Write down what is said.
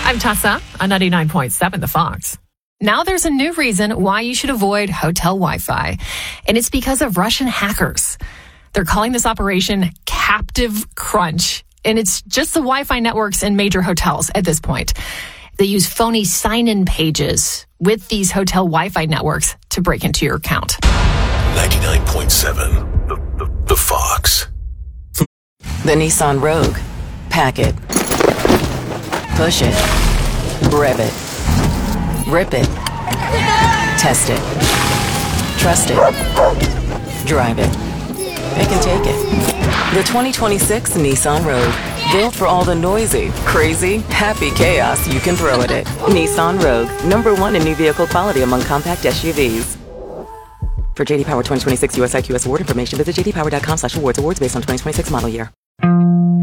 I'm Tessa on 99.7 The Fox. Now there's a new reason why you should avoid hotel Wi-Fi, and it's because of Russian hackers. They're calling this operation Captive Crunch, and it's just the Wi-Fi networks in major hotels at this point. They use phony sign-in pages with these hotel Wi-Fi networks to break into your account. 99.7 The Fox. The Nissan Rogue. Pack it. Push it. Rev it. Rip it. Test it. Trust it. Drive it. It can take it. The 2026 Nissan Rogue. Built for all the noisy, crazy, happy chaos you can throw at it. Nissan Rogue. #1 in new vehicle quality among compact SUVs. For JD Power 2026 US IQS award information, visit jdpower.com/awards. Awards based on 2026 model year.